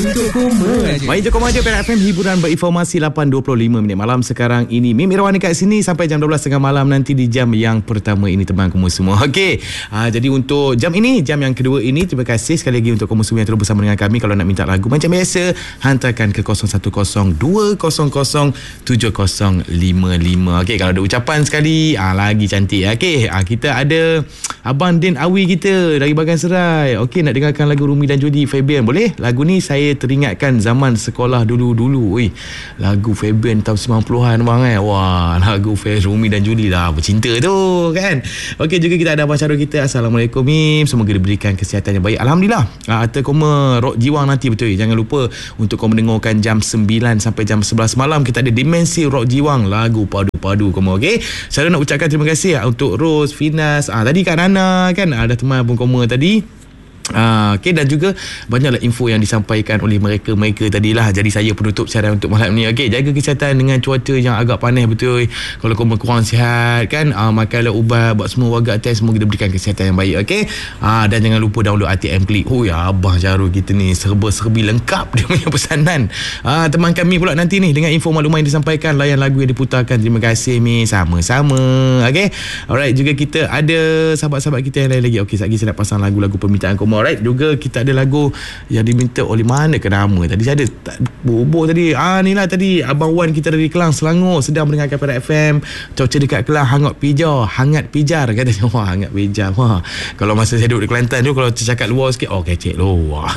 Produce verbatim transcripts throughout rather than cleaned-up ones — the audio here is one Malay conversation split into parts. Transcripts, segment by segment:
Untuk koma je. Baik, Koma je Perak F M, hiburan berinformasi lapan dua puluh lima minit malam sekarang ini. Mim Irawan dekat sini sampai jam dua belas tiga puluh malam nanti di jam yang pertama ini teman kamu semua. Okey. Ha, jadi untuk jam ini, jam yang kedua ini, terima kasih sekali lagi untuk kamu semua yang terus bersama dengan kami. Kalau nak minta lagu macam biasa, hantarkan ke kosong satu kosong dua kosong kosong tujuh kosong lima lima. Okey, kalau ada ucapan sekali, ah lagi cantik. Okey, ah kita ada Abang Din Awi kita dari Bagan Serai. Okey, nak dengarkan lagu Rumi dan Jody Fabian, boleh? Lagu ni saya teringatkan zaman sekolah dulu-dulu. Oi, lagu Fabian tahun sembilan puluhan bang eh. Wah, lagu Rumi dan Jody lah, bercinta tu kan. Okey, juga kita ada Abang Syarul kita. Assalamualaikum Mim, semoga diberikan kesihatan yang baik. Alhamdulillah. Ah, Atta Koma Rock Jiwang nanti, betul. Jangan lupa untuk kau mendengarkan jam sembilan sampai jam sebelas malam kita ada Dimensi Rock Jiwang, lagu padu-padu Koma. Okey. Saya nak ucapkan terima kasih untuk Rose, Finas, ah tadi Kak Nana kan, ada teman Abang Koma tadi. Ah, okay, dan juga banyaklah info yang disampaikan oleh mereka-mereka tadilah. Jadi saya penutup siaran untuk malam ni. Okey, jaga kesihatan dengan cuaca yang agak panas, betul. Kalau kau kurang sihat kan, ah, makanlah ubat, buat semua warga test, semoga diberikan kesihatan yang baik. Okey. Ah, dan jangan lupa download A T M Klik. Oh ya, Abang Syarul kita ni serba-serbi lengkap dia punya pesanan. Ah, teman kami pula nanti ni dengan info maklumat yang disampaikan, layan lagu yang diputarkan. Terima kasih Mi, sama-sama. Okey. Alright, juga kita ada sahabat-sahabat kita yang lain lagi. Okey, sekejap lagi saya nak pasang lagu-lagu permintaan kau. Alright, juga kita ada lagu yang diminta oleh mana ke nama tadi. Saya ada bobo tadi. Ah ni lah tadi Abang Wan kita dari Kelang, Selangor, sedang mendengarkan Perak F M. Cuaca dekat Kelang hangat pijar, hangat pijar katanya. Wah, hangat pijar. Wah, kalau masa saya duduk di Kelantan tu, kalau cakap luar sikit, oh kecek lu. Wah,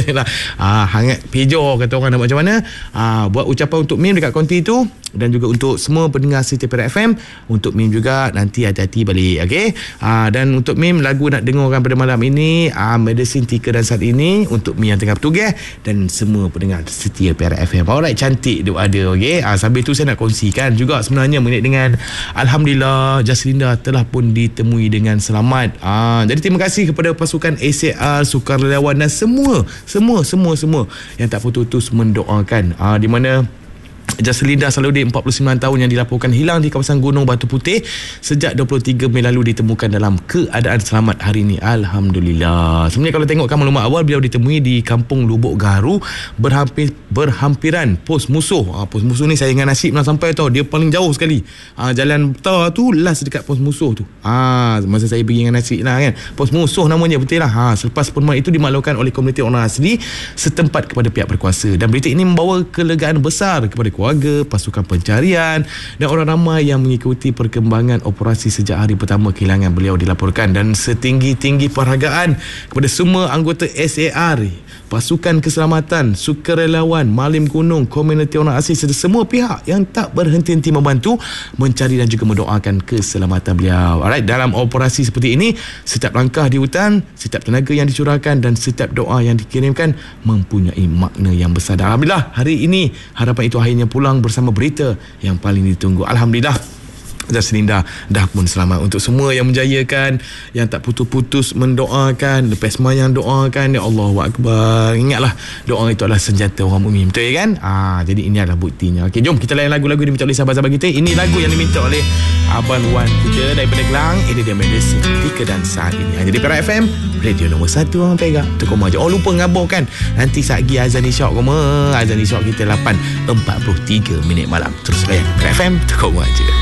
ah hangat pijar kata orang nak macam mana. Ah buat ucapan untuk Mim dekat konti tu, dan juga untuk semua pendengar Siti Perak F M. Untuk Mim juga nanti hati-hati balik. Okey. Ah dan untuk Mim lagu nak dengarkan pada malam ini, ah Medicine Tika dan saat ini untuk Mi yang tengah bertugas dan semua pendengar setia Perak F M. Alright, cantik dia ada. Okey. Ah sambil tu saya nak kongsikan juga sebenarnya mengenai dengan alhamdulillah Jaslinda telah pun ditemui dengan selamat. Ah jadi terima kasih kepada pasukan A C R, sukarelawan dan semua semua semua semua yang tak putus-putus mendoakan. Ah di mana Jaslinda Salahuddin empat puluh sembilan tahun yang dilaporkan hilang di kawasan Gunung Batu Putih sejak dua puluh tiga Mei lalu ditemukan dalam keadaan selamat hari ini. Alhamdulillah. Sebenarnya kalau tengokkan maklumat awal, beliau ditemui di Kampung Lubuk Garu, berhampir, berhampiran pos musuh. Ha, pos musuh ni saya dengan nasib nak sampai tau. Dia paling jauh sekali. Ha, jalan tar tu last dekat pos musuh tu. Ha, masa saya pergi dengan nasib lah kan. Pos musuh namanya, betul lah. Ha, selepas penemuan itu dimaklumkan oleh komuniti orang asli setempat kepada pihak berkuasa. Dan berita ini membawa kelegaan besar kepada keluarga, pasukan pencarian dan orang ramai yang mengikuti perkembangan operasi sejak hari pertama kehilangan beliau dilaporkan. Dan setinggi-tinggi penghargaan kepada semua anggota S A R, pasukan keselamatan, sukarelawan, malim gunung, komuniti orang asli serta semua pihak yang tak berhenti-henti membantu, mencari dan juga mendoakan keselamatan beliau. Alright, dalam operasi seperti ini, setiap langkah di hutan, setiap tenaga yang dicurahkan dan setiap doa yang dikirimkan mempunyai makna yang besar. Dan alhamdulillah hari ini harapan itu akhirnya pulang bersama berita yang paling ditunggu. Alhamdulillah Jaslinda dah pun selamat. Untuk semua yang menjayakan, yang tak putus-putus mendoakan, lepas semayang doakan, ya Allahu Akbar. Ingatlah, doa itu adalah senjata orang mukmin, betul kan? Ah, jadi ini adalah buktinya. Okey, jom kita layan lagu-lagu diminta oleh sahabat-sahabat kita. Ini lagu yang diminta oleh Abang Wan kita daripada Kelang. Ini dia Medicine Tika dan saat ini hanya di Perak F M, radio nombor satu orang Perak. Tu koma je. Oh, lupa ngabarkan, nanti saat lagi azan isyak koma. Azan isyak kita lapan empat puluh tiga minit malam. Terus layan Perak F M, tu koma je.